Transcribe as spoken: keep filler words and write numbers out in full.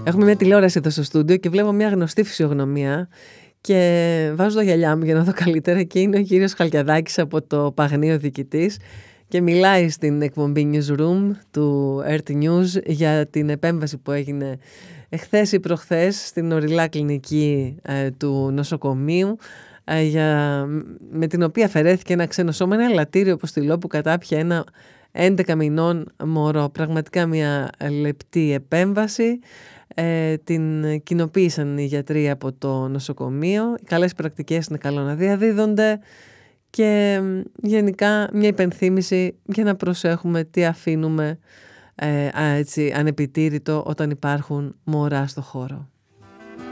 Έχουμε μια τηλεόραση εδώ στο στούντιο και βλέπω μια γνωστή φυσιογνωμία και βάζω τα γυαλιά μου για να δω καλύτερα και είναι ο κύριος Χαλκιαδάκης από το Παγνίο διοικητής και μιλάει στην εκπομπή Newsroom του αρ τι News για την επέμβαση που έγινε εχθές ή προχθές στην ορειλά κλινική ε, του νοσοκομείου ε, για, με την οποία αφαιρέθηκε ένα ξένο σώμα, ένα ελαττήριο ποστηλό που κατάπιε ένα έντεκα μηνών μωρό. Πραγματικά μια λεπτή επέμβαση. Ε, την κοινοποίησαν οι γιατροί από το νοσοκομείο. Οι καλές πρακτικές είναι καλό να διαδίδονται και γενικά μια υπενθύμηση για να προσέχουμε τι αφήνουμε ε, έτσι, ανεπιτήρητο όταν υπάρχουν μωρά στο χώρο.